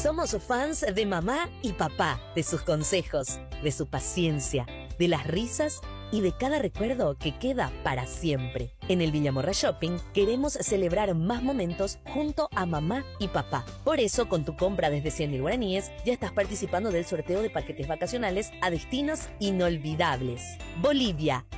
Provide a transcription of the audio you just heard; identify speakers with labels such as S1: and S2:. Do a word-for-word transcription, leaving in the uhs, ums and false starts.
S1: Somos fans de mamá y papá, de sus consejos, de su paciencia, de las risas y de cada recuerdo que queda para siempre. En el Villamorra Shopping queremos celebrar más momentos junto a mamá y papá. Por eso, con tu compra desde cien mil guaraníes, ya estás participando del sorteo de paquetes vacacionales a destinos inolvidables. Bolivia,